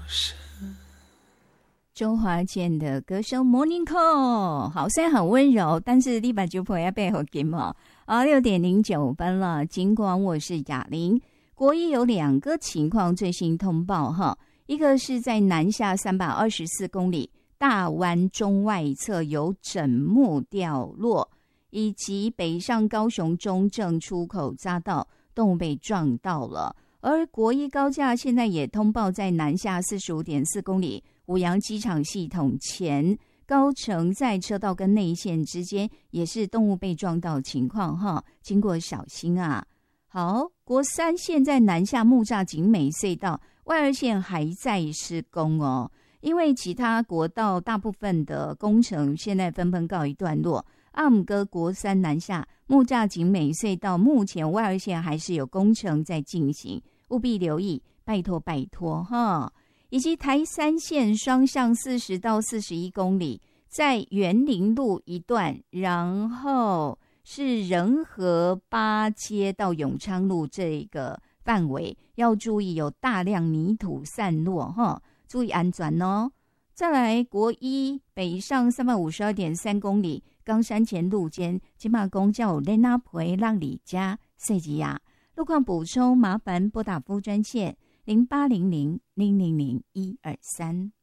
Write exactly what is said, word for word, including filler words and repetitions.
周华健的歌声 Morning Call， 好，虽然很温柔，但是你把酒婆要背后给嘛。啊，六点零九分了，尽管我是雅玲。国一有两个情况最新通报哈，一个是在南下三百二十四公里大湾中外侧有枕木掉落，以及北上高雄中正出口匝道动物被撞到了。而国一高架现在也通报在南下 四十五点四公里五羊机场系统前高乘在车道跟内线之间也是动物被撞到情况哈，经过小心啊。好，国三现在南下木栅景美隧道外二线还在施工哦，因为其他国道大部分的工程现在纷纷告一段落。阿姆哥国三南下木栅景美隧道目前外二线还是有工程在进行，务必留意，拜托拜托哈。以及台三线双向四十到四十一公里，在园林路一段，然后是仁和八街到永昌路这个范围，要注意有大量泥土散落哈，注意安全哦。再来国一北上三百五十二点三公里，冈山前路间金马公叫有雷纳培让里家塞吉亚路况补充，麻烦拨打服务专线零八零零零零零一二三。